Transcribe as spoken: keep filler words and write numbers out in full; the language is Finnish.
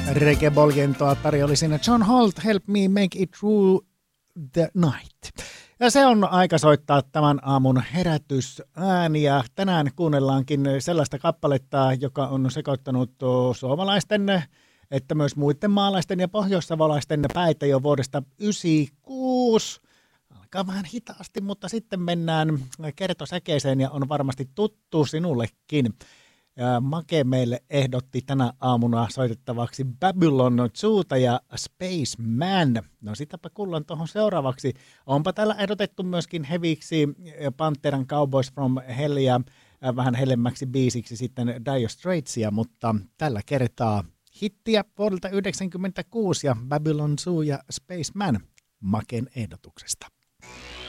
Reggae-bolgentoa tarjoli siinä John Holt, Help Me Make It Through the Night. Ja se on aika soittaa tämän aamun herätysääniä. Tänään kuunnellaankin sellaista kappaletta, joka on sekoittanut suomalaisten, että myös muiden maalaisten ja pohjoissavolaisten päitä jo vuodesta yhdeksänkymmentäkuusi. Alkaa vähän hitaasti, mutta sitten mennään kertosäkeeseen ja on varmasti tuttu sinullekin. Ja Make meille ehdotti tänä aamuna soitettavaksi Babylon Zoo'ta ja Spaceman. No sitäpä kuullaan tuohon seuraavaksi. Onpa täällä ehdotettu myöskin heviksi Panteran Cowboys from Hell ja vähän hellemmäksi biisiksi sitten Dire Straitsia, mutta tällä kertaa hittiä vuodelta yhdeksänkymmentäkuusi ja Babylon Zoo ja Spaceman Maken ehdotuksesta.